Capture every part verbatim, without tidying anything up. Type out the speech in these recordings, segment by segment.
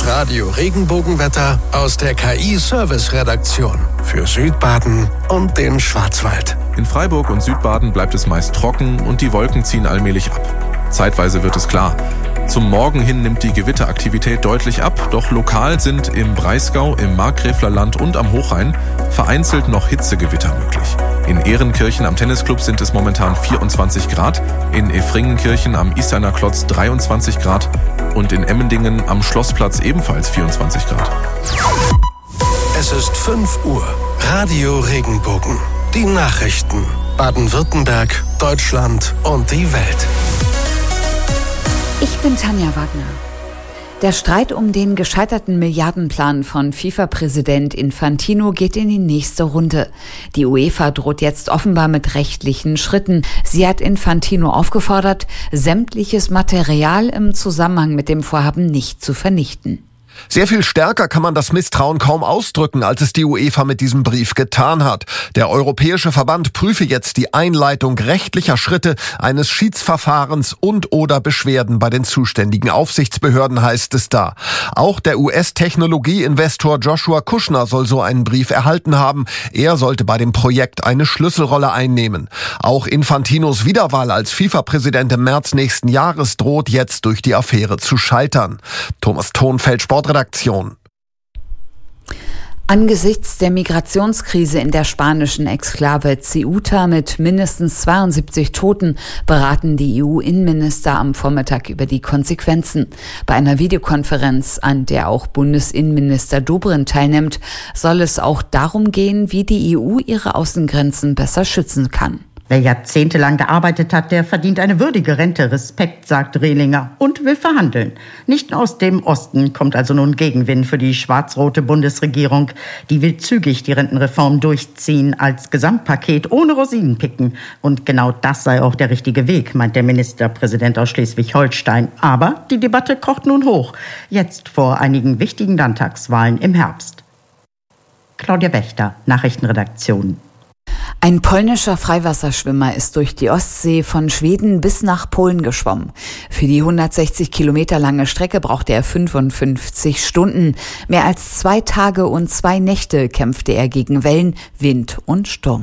Radio Regenbogenwetter aus der K I-Service-Redaktion für Südbaden und den Schwarzwald. In Freiburg und Südbaden bleibt es meist trocken und die Wolken ziehen allmählich ab. Zeitweise wird es klar. Zum Morgen hin nimmt die Gewitteraktivität deutlich ab, doch lokal sind im Breisgau, im Markgräflerland und am Hochrhein vereinzelt noch Hitzegewitter möglich. In Ehrenkirchen am Tennisclub sind es momentan vierundzwanzig Grad, in Efringenkirchen am Isterner Klotz dreiundzwanzig Grad und in Emmendingen am Schlossplatz ebenfalls vierundzwanzig Grad. Es ist fünf Uhr. Radio Regenbogen. Die Nachrichten. Baden-Württemberg, Deutschland und die Welt. Ich bin Tanja Wagner. Der Streit um den gescheiterten Milliardenplan von FIFA-Präsident Infantino geht in die nächste Runde. Die UEFA droht jetzt offenbar mit rechtlichen Schritten. Sie hat Infantino aufgefordert, sämtliches Material im Zusammenhang mit dem Vorhaben nicht zu vernichten. Sehr viel stärker kann man das Misstrauen kaum ausdrücken, als es die UEFA mit diesem Brief getan hat. Der Europäische Verband prüfe jetzt die Einleitung rechtlicher Schritte, eines Schiedsverfahrens und oder Beschwerden bei den zuständigen Aufsichtsbehörden, heißt es da. Auch der U S-Technologie-Investor Joshua Kushner soll so einen Brief erhalten haben. Er sollte bei dem Projekt eine Schlüsselrolle einnehmen. Auch Infantinos Wiederwahl als FIFA-Präsident im März nächsten Jahres droht jetzt durch die Affäre zu scheitern. Thomas Thonfeld, Sport Redaktion. Angesichts der Migrationskrise in der spanischen Exklave Ceuta mit mindestens zweiundsiebzig Toten beraten die E U-Innenminister am Vormittag über die Konsequenzen. Bei einer Videokonferenz, an der auch Bundesinnenminister Dobrindt teilnimmt, soll es auch darum gehen, wie die E U ihre Außengrenzen besser schützen kann. Wer jahrzehntelang gearbeitet hat, der verdient eine würdige Rente. Respekt, sagt Rehlinger und will verhandeln. Nicht aus dem Osten kommt also nun Gegenwind für die schwarz-rote Bundesregierung. Die will zügig die Rentenreform durchziehen als Gesamtpaket ohne Rosinenpicken. Und genau das sei auch der richtige Weg, meint der Ministerpräsident aus Schleswig-Holstein. Aber die Debatte kocht nun hoch. Jetzt vor einigen wichtigen Landtagswahlen im Herbst. Claudia Wächter, Nachrichtenredaktion. Ein polnischer Freiwasserschwimmer ist durch die Ostsee von Schweden bis nach Polen geschwommen. Für die hundertsechzig Kilometer lange Strecke brauchte er fünfundfünfzig Stunden. Mehr als zwei Tage und zwei Nächte kämpfte er gegen Wellen, Wind und Sturm.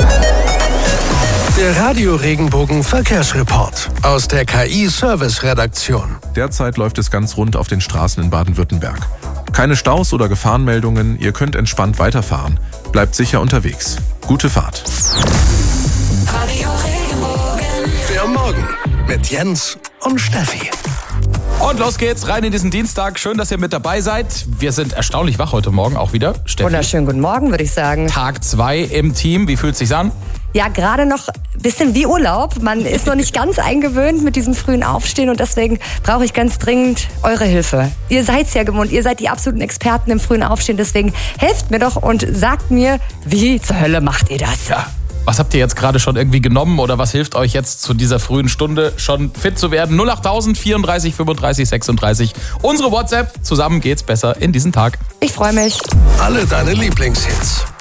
Der Radio Regenbogen Verkehrsreport aus der K I-Service-Redaktion. Derzeit läuft es ganz rund auf den Straßen in Baden-Württemberg. Keine Staus oder Gefahrenmeldungen, ihr könnt entspannt weiterfahren. Bleibt sicher unterwegs. Gute Fahrt. Radio Regenbogen. Der Morgen mit Jens und Steffi. Und los geht's, rein in diesen Dienstag. Schön, dass ihr mit dabei seid. Wir sind erstaunlich wach heute Morgen auch wieder. Steffi. Wunderschönen guten Morgen, würde ich sagen. Tag zwei im Team. Wie fühlt es sich an? Ja, gerade noch ein bisschen wie Urlaub. Man ist noch nicht ganz eingewöhnt mit diesem frühen Aufstehen und deswegen brauche ich ganz dringend eure Hilfe. Ihr seid's ja gewohnt, ihr seid die absoluten Experten im frühen Aufstehen, deswegen helft mir doch und sagt mir, wie zur Hölle macht ihr das? Ja. Was habt ihr jetzt gerade schon irgendwie genommen oder was hilft euch jetzt zu dieser frühen Stunde schon fit zu werden? null achttausend vierunddreißig fünfunddreißig sechsunddreißig. Unsere WhatsApp. Zusammen geht's besser in diesen Tag. Ich freue mich. Alle deine Lieblingshits.